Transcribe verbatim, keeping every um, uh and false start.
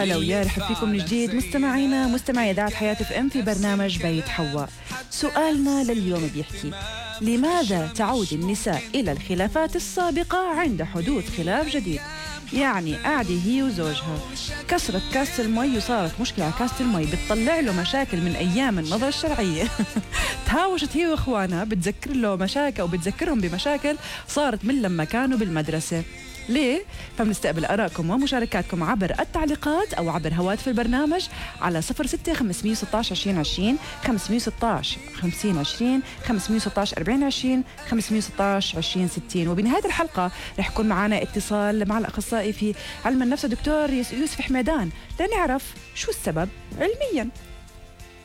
هلا ويا رحب فيكم من جديد مستمعينا مستمعي إذاعة حياة اف ام في برنامج بيت حواء. سؤالنا لليوم بيحكي: لماذا تعود النساء إلى الخلافات السابقة عند حدوث خلاف جديد؟ يعني قاعدة هي وزوجها كسرت كاسة المي وصارت مشكلة على كاسة المي بتطلع له مشاكل من أيام النظرة الشرعية. تهاوشت هي وإخوانها بتذكر له مشاكل وبتذكرهم بمشاكل صارت من لما كانوا بالمدرسة. ليه؟ فبنستقبل آرائكم ومشاركاتكم عبر التعليقات أو عبر هواتف البرنامج على صفر ستة خمسمية وستاش عشرين عشرين خمسمية وستاش خمسين عشرين خمسمية وستاش أربعين عشرين خمسمية وستاش عشرين ستين. وبنهاية الحلقة رح يكون معنا اتصال مع الأخصائي في علم النفس دكتور يوسف حميدان لنعرف شو السبب علمياً.